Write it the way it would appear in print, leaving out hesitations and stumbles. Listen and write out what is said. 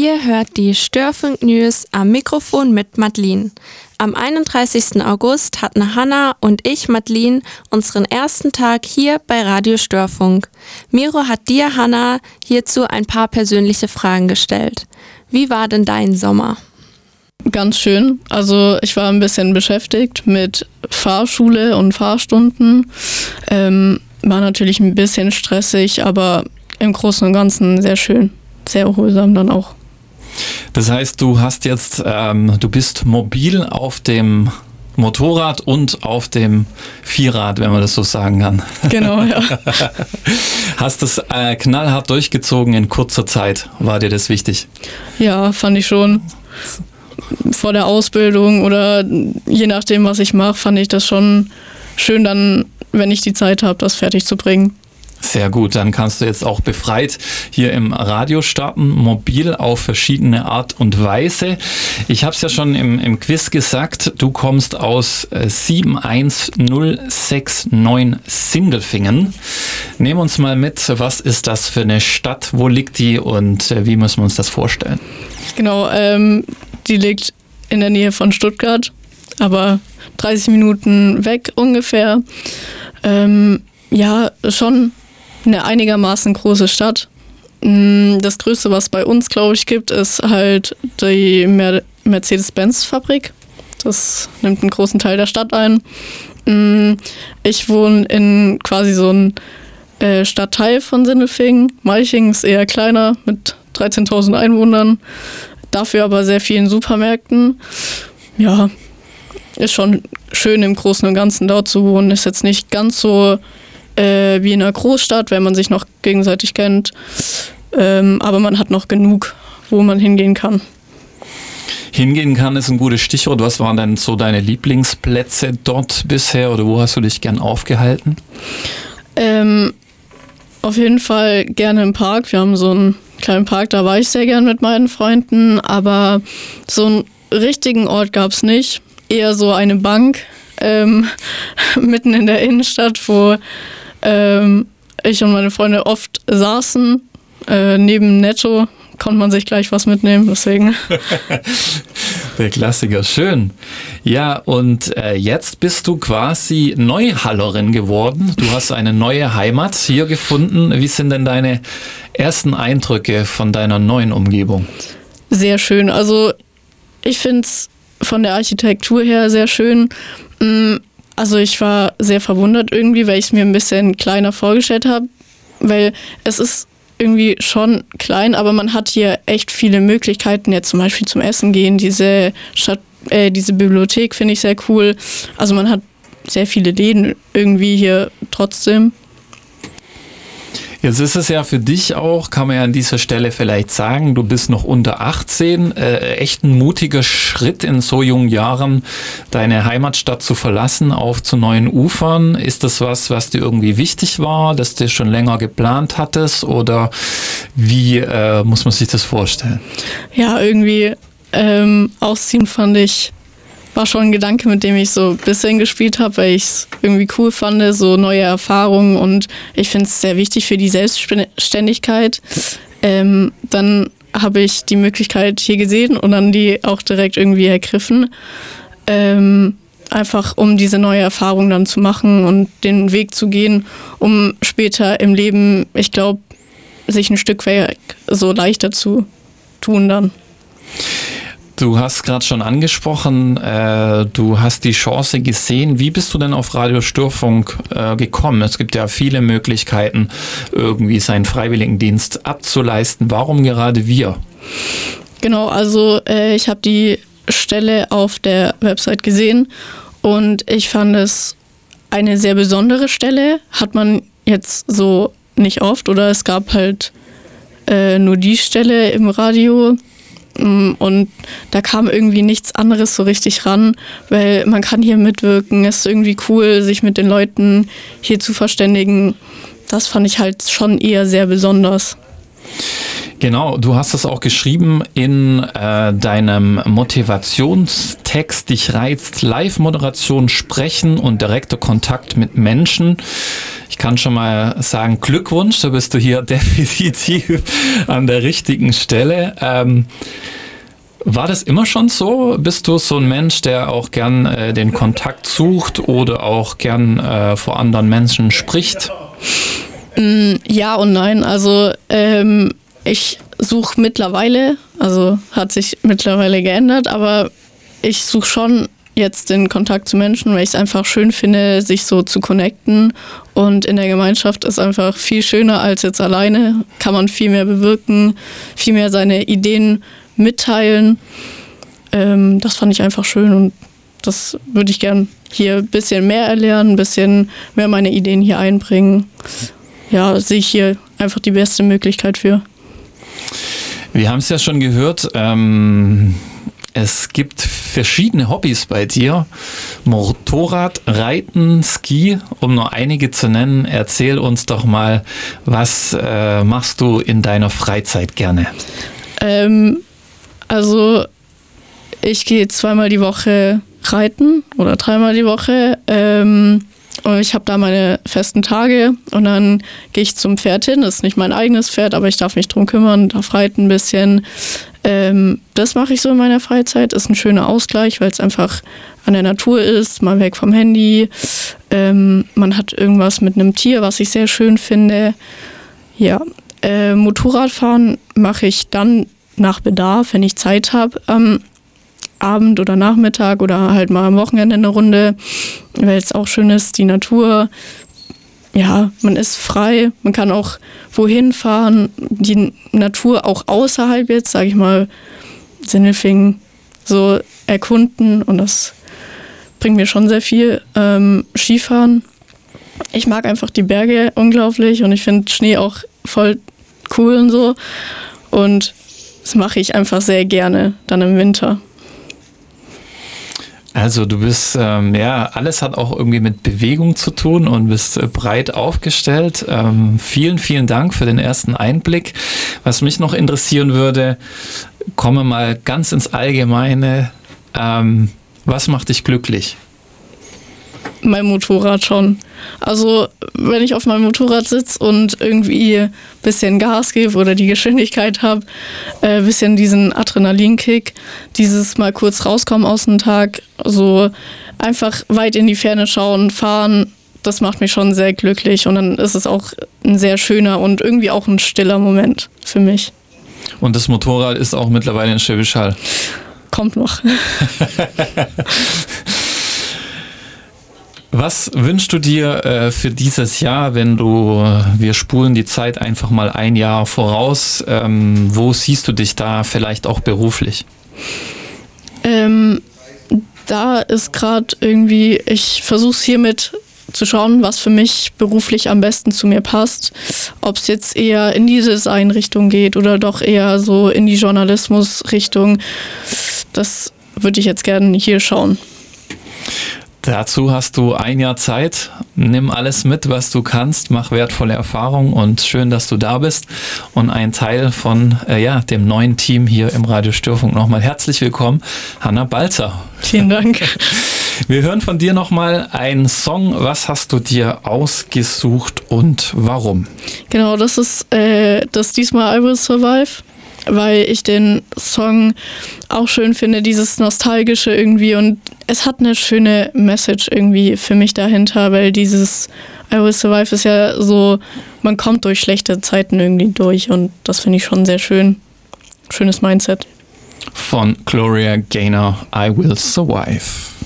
Ihr hört die Störfunk News am Mikrofon mit Madeline. Am 31. August hatten Hanna und ich, Madeline, unseren ersten Tag hier bei Radio Störfunk. Miro hat dir, Hanna, hierzu ein paar persönliche Fragen gestellt. Wie war denn dein Sommer? Ganz schön. Also ich war ein bisschen beschäftigt mit Fahrschule und Fahrstunden. War natürlich ein bisschen stressig, aber im Großen und Ganzen sehr schön. Sehr erholsam dann auch. Das heißt, du bist mobil auf dem Motorrad und auf dem Vierrad, wenn man das so sagen kann. Genau, ja. Hast das knallhart durchgezogen in kurzer Zeit. War dir das wichtig? Ja, fand ich schon. Vor der Ausbildung oder je nachdem, was ich mache, fand ich das schon schön, dann, wenn ich die Zeit habe, das fertig zu bringen. Sehr gut, dann kannst du jetzt auch befreit hier im Radio starten, mobil auf verschiedene Art und Weise. Ich habe es ja schon im Quiz gesagt, du kommst aus 71069 Sindelfingen. Nehm uns mal mit, was ist das für eine Stadt, wo liegt die und wie müssen wir uns das vorstellen? Genau, die liegt in der Nähe von Stuttgart, aber 30 Minuten weg ungefähr. Ja, schon eine einigermaßen große Stadt. Das Größte, was bei uns, glaube ich, gibt, ist halt die Mercedes-Benz-Fabrik. Das nimmt einen großen Teil der Stadt ein. Ich wohne in quasi so einem Stadtteil von Sindelfingen. Malching ist eher kleiner mit 13.000 Einwohnern. Dafür aber sehr vielen Supermärkten. Ja, ist schon schön im Großen und Ganzen dort zu wohnen. Ist jetzt nicht ganz so wie in einer Großstadt, wenn man sich noch gegenseitig kennt. Aber man hat noch genug, wo man hingehen kann. Hingehen kann ist ein gutes Stichwort. Was waren denn so deine Lieblingsplätze dort bisher oder wo hast du dich gern aufgehalten? Auf jeden Fall gerne im Park. Wir haben so einen kleinen Park, da war ich sehr gern mit meinen Freunden. Aber so einen richtigen Ort gab es nicht. Eher so eine Bank mitten in der Innenstadt, wo ich und meine Freunde oft saßen. Neben Netto konnte man sich gleich was mitnehmen, deswegen. Der Klassiker, schön. Ja, und jetzt bist du quasi Neuhallerin geworden. Du hast eine neue Heimat hier gefunden. Wie sind denn deine ersten Eindrücke von deiner neuen Umgebung? Sehr schön. Also ich finde es von der Architektur her sehr schön. Also ich war sehr verwundert irgendwie, weil ich es mir ein bisschen kleiner vorgestellt habe, weil es ist irgendwie schon klein, aber man hat hier echt viele Möglichkeiten, jetzt zum Beispiel zum Essen gehen. Diese Bibliothek finde ich sehr cool. Also man hat sehr viele Läden irgendwie hier trotzdem. Jetzt ist es ja für dich auch, kann man ja an dieser Stelle vielleicht sagen, du bist noch unter 18, echt ein mutiger Schritt in so jungen Jahren, deine Heimatstadt zu verlassen, auf zu neuen Ufern. Ist das was dir irgendwie wichtig war, dass du schon länger geplant hattest oder wie muss man sich das vorstellen? Ja, irgendwie ausziehen war schon ein Gedanke, mit dem ich so ein bisschen gespielt habe, weil ich es irgendwie cool fand, so neue Erfahrungen und ich finde es sehr wichtig für die Selbstständigkeit. Dann habe ich die Möglichkeit hier gesehen und dann die auch direkt irgendwie ergriffen. Einfach um diese neue Erfahrung dann zu machen und den Weg zu gehen, um später im Leben, ich glaube, sich ein Stück weit so leichter zu tun dann. Du hast gerade schon angesprochen, du hast die Chance gesehen. Wie bist du denn auf Radio Störfunk gekommen? Es gibt ja viele Möglichkeiten, irgendwie seinen Freiwilligendienst abzuleisten. Warum gerade wir? Genau, also ich habe die Stelle auf der Website gesehen und ich fand es eine sehr besondere Stelle. Hat man jetzt so nicht oft oder es gab halt nur die Stelle im Radio. Und da kam irgendwie nichts anderes so richtig ran, weil man kann hier mitwirken. Es ist irgendwie cool, sich mit den Leuten hier zu verständigen. Das fand ich halt schon eher sehr besonders. Genau, du hast es auch geschrieben in deinem Motivationstext. Dich reizt Live-Moderation, Sprechen und direkter Kontakt mit Menschen. Ich kann schon mal sagen, Glückwunsch, da bist du hier definitiv an der richtigen Stelle. War das immer schon so? Bist du so ein Mensch, der auch gern den Kontakt sucht oder auch gern vor anderen Menschen spricht? Ja und nein. Also ich suche mittlerweile, also hat sich mittlerweile geändert, aber ich suche schon jetzt den Kontakt zu Menschen, weil ich es einfach schön finde, sich so zu connecten. Und in der Gemeinschaft ist einfach viel schöner als jetzt alleine. Kann man viel mehr bewirken, viel mehr seine Ideen mitteilen. Das fand ich einfach schön und das würde ich gern hier ein bisschen mehr erlernen, ein bisschen mehr meine Ideen hier einbringen. Ja, sehe ich hier einfach die beste Möglichkeit für. Wir haben es ja schon gehört, es gibt verschiedene Hobbys bei dir. Motorrad, Reiten, Ski, um nur einige zu nennen. Erzähl uns doch mal, was machst du in deiner Freizeit gerne? Also ich gehe 2-mal die Woche reiten oder 3-mal die Woche. Und ich habe da meine festen Tage und dann gehe ich zum Pferd hin. Das ist nicht mein eigenes Pferd, aber ich darf mich drum kümmern, darf reiten ein bisschen. Das mache ich so in meiner Freizeit. Ist ein schöner Ausgleich, weil es einfach an der Natur ist, mal weg vom Handy. Man hat irgendwas mit einem Tier, was ich sehr schön finde. Ja, Motorradfahren mache ich dann nach Bedarf, wenn ich Zeit habe. Abend oder Nachmittag oder halt mal am Wochenende eine Runde, weil es auch schön ist, die Natur. Ja, man ist frei, man kann auch wohin fahren, die Natur auch außerhalb jetzt, sage ich mal, Sindelfingen so erkunden und das bringt mir schon sehr viel. Skifahren, ich mag einfach die Berge unglaublich und ich finde Schnee auch voll cool und so und das mache ich einfach sehr gerne dann im Winter. Also du bist, alles hat auch irgendwie mit Bewegung zu tun und bist breit aufgestellt. Vielen, vielen Dank für den ersten Einblick. Was mich noch interessieren würde, komme mal ganz ins Allgemeine. Was macht dich glücklich? Mein Motorrad schon. Also wenn ich auf meinem Motorrad sitze und irgendwie ein bisschen Gas gebe oder die Geschwindigkeit habe, ein bisschen diesen Adrenalinkick, dieses mal kurz rauskommen aus dem Tag, so einfach weit in die Ferne schauen, fahren, das macht mich schon sehr glücklich und dann ist es auch ein sehr schöner und irgendwie auch ein stiller Moment für mich. Und das Motorrad ist auch mittlerweile in Schwäbisch Hall? Kommt noch. Was wünschst du dir für dieses Jahr, wenn wir spulen die Zeit einfach mal ein Jahr voraus, wo siehst du dich da vielleicht auch beruflich? Da ist gerade irgendwie, ich versuche es hiermit zu schauen, was für mich beruflich am besten zu mir passt. Ob es jetzt eher in die Design-Richtung geht oder doch eher so in die Journalismus-Richtung. Das würde ich jetzt gerne hier schauen. Dazu hast du ein Jahr Zeit. Nimm alles mit, was du kannst. Mach wertvolle Erfahrungen und schön, dass du da bist und ein Teil von dem neuen Team hier im Radio Störfunk. Nochmal herzlich willkommen, Hanna Balzer. Vielen Dank. Wir hören von dir nochmal einen Song. Was hast du dir ausgesucht und warum? Genau, das ist das diesmal I Will Survive, weil ich den Song auch schön finde, dieses Nostalgische irgendwie und es hat eine schöne Message irgendwie für mich dahinter, weil dieses I Will Survive ist ja so, man kommt durch schlechte Zeiten irgendwie durch und das finde ich schon sehr schön. Schönes Mindset. Von Gloria Gaynor, I Will Survive.